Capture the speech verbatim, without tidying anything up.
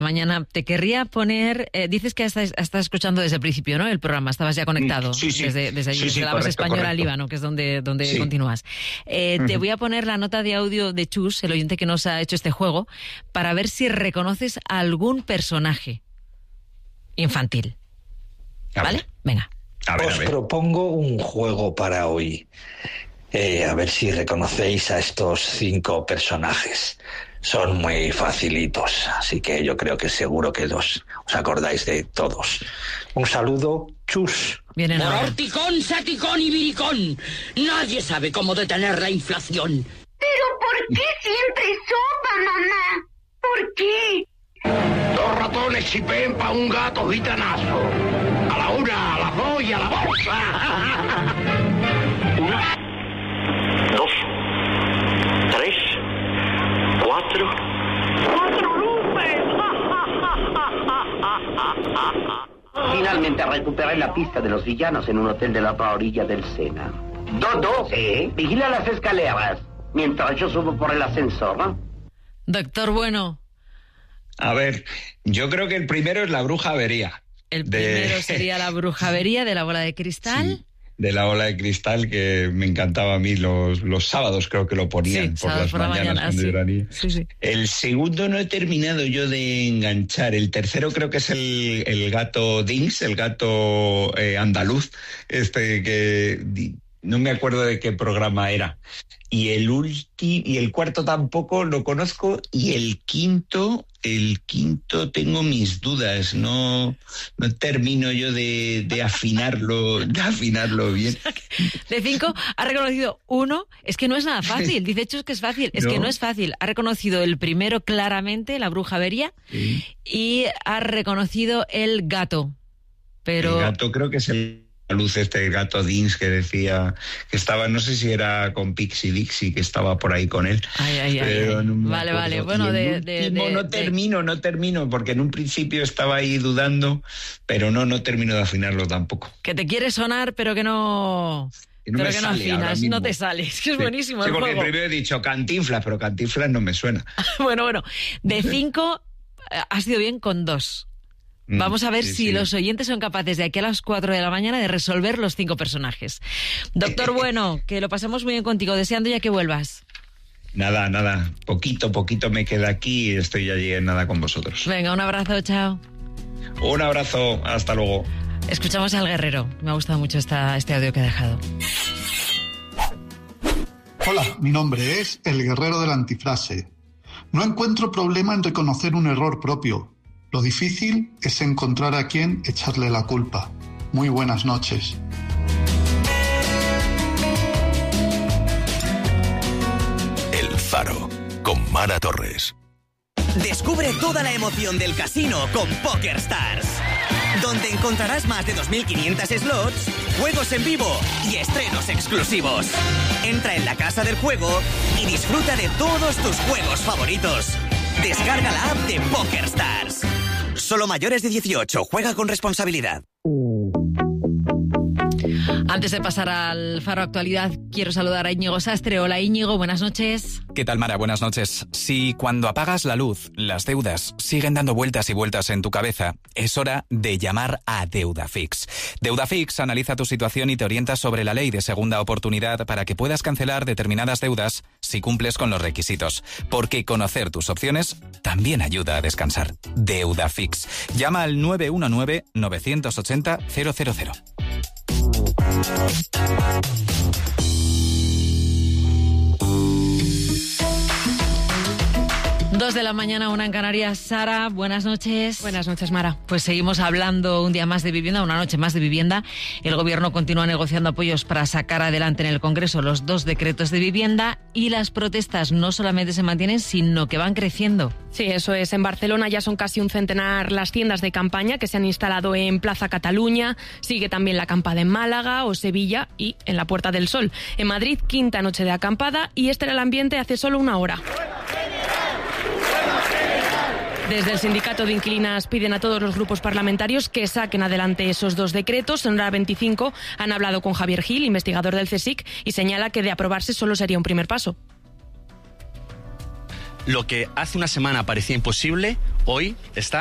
Mañana te querría poner, eh, dices que estás, estás escuchando desde el principio, ¿no? El programa, estabas ya conectado. Sí, sí. Desde, desde allí, sí, desde sí, la correcto, base española correcto. Líbano, que es donde, donde Sí. continúas. Eh, Uh-huh. Te voy a poner la nota de audio de Chus, el oyente que nos ha hecho este juego, para ver si reconoces a algún personaje infantil. A ¿Vale? ver. Venga. A ver, Os a ver. propongo un juego para hoy. Eh, a ver si reconocéis a estos cinco personajes. Son muy facilitos, así que yo creo que seguro que los, os acordáis de todos. Un saludo, Chus. Vienen ahora. Morticón, saticón y viricón. Nadie sabe cómo detener la inflación. ¿Pero por qué siempre sopa, mamá? ¿Por qué? Dos ratones chipen pa' un gato gitanazo. A la una, a las dos y a la bolsa. Una, dos, tres, cuatro. ¡Cuatro luces! Finalmente recuperé la pista de los villanos en un hotel de la otra orilla del Sena. Dodo, ¿sí? Vigila las escaleras mientras yo subo por el ascensor, ¿no? Doctor Bueno. A ver, yo creo que el primero es la bruja avería. El De- primero sería la brujavería de la bola de cristal. Sí, de la bola de cristal, que me encantaba a mí los, los sábados, creo que lo ponían Sí, por sábados las por la mañanas mañana, cuando sí. yo era niño. Sí, sí. El segundo no he terminado yo de enganchar. El tercero creo que es el, el gato Dings, el gato eh, andaluz, este que di- no me acuerdo de qué programa era. Y el ulti, y el cuarto tampoco lo conozco, y el quinto, el quinto tengo mis dudas, no, no termino yo de, de afinarlo, de afinarlo bien. De cinco, ha reconocido uno. Es que no es nada fácil. Dice Chus que es fácil. Es No. que no es fácil. Ha reconocido el primero claramente, la brujavería, Sí. y ha reconocido el gato. Pero El gato creo que es el luz este el gato Dins que decía que estaba, no sé si era con Pixie Dixie, que estaba por ahí con él. Ay, ay, ay, Pero ay. no me Vale, acuerdo. vale. Bueno, Y el de- de- último de- no de- termino, no termino, porque en un principio estaba ahí dudando, pero no, no termino de afinarlo tampoco. que te quiere sonar, pero que no... Que no pero me que no sale ahora afinas, mismo. no te sale. Es que es Sí. buenísimo Sí, el porque juego. primero he dicho Cantinflas, pero Cantinflas no me suena. Bueno, bueno. De cinco, eh, has ido bien con dos. Mm, Vamos a ver sí, si sí. los oyentes son capaces de aquí a las cuatro de la mañana de resolver los cinco personajes. Doctor Bueno, que lo pasamos muy bien contigo, deseando ya que vuelvas. Nada, nada, poquito, poquito me queda aquí y estoy allí en nada con vosotros. Venga, un abrazo, chao. Un abrazo, hasta luego. Escuchamos al guerrero. Me ha gustado mucho esta, este audio que ha dejado. Hola, mi nombre es el guerrero de la antifrase. No encuentro problema en reconocer un error propio. Lo difícil es encontrar a quien echarle la culpa. Muy buenas noches. El Faro, con Mara Torres. Descubre toda la emoción del casino con PokerStars, donde encontrarás más de dos mil quinientos slots, juegos en vivo y estrenos exclusivos. Entra en la casa del juego y disfruta de todos tus juegos favoritos. Descarga la app de PokerStars. Solo mayores de dieciocho, juega con responsabilidad. Antes de pasar al Faro Actualidad, quiero saludar a Íñigo Sastre. Hola Íñigo, buenas noches. ¿Qué tal, Mara? Buenas noches. Si cuando apagas la luz, las deudas siguen dando vueltas y vueltas en tu cabeza, es hora de llamar a Deudafix. Deudafix analiza tu situación y te orienta sobre la ley de segunda oportunidad para que puedas cancelar determinadas deudas si cumples con los requisitos. Porque conocer tus opciones también ayuda a descansar. Deudafix. Llama al nueve uno nueve, nueve ocho cero, cero cero cero. Dos de la mañana, una en Canarias. Sara, buenas noches. Buenas noches, Mara. Pues seguimos hablando un día más de vivienda, una noche más de vivienda. El Gobierno continúa negociando apoyos para sacar adelante en el Congreso los dos decretos de vivienda y las protestas no solamente se mantienen, sino que van creciendo. Sí, eso es. En Barcelona ya son casi un centenar las tiendas de campaña que se han instalado en Plaza Cataluña. Sigue también la acampada en Málaga o Sevilla y en la Puerta del Sol. En Madrid, quinta noche de acampada y este era el ambiente hace solo una hora. Desde el sindicato de inquilinas piden a todos los grupos parlamentarios que saquen adelante esos dos decretos. En hora veinticinco han hablado con Javier Gil, investigador del CSIC, y señala que de aprobarse solo sería un primer paso. Lo que hace una semana parecía imposible, hoy está